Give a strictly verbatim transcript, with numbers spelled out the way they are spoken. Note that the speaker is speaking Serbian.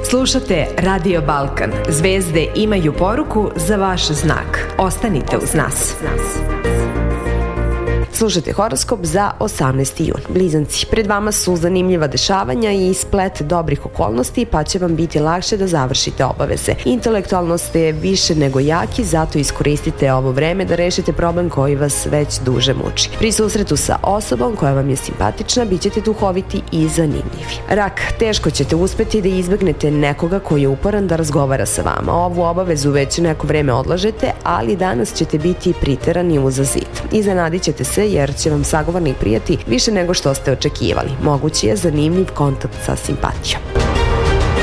Slušate Radio Balkan. Zvezde imaju poruku za vaš znak. Ostanite uz nas. Slušajte horoskop za osamnaesti jun. Blizanci, pred vama su zanimljiva dešavanja i splet dobrih okolnosti, pa će vam biti lakše da završite obaveze. Intelektualno ste više nego jaki, zato iskoristite ovo vreme da rešite problem koji vas već duže muči. Pri susretu sa osobom koja vam je simpatična, bit ćete duhoviti i zanimljivi. Rak, teško ćete uspeti da izbegnete nekoga koji je uporan da razgovara sa vama. Ovu obavezu već neko vreme odlažete, ali danas ćete biti priterani uza zid. Iznenadit ćete se jer će vam sagovornik prijati više nego što ste očekivali. Mogući je zanimljiv kontakt sa simpatijom.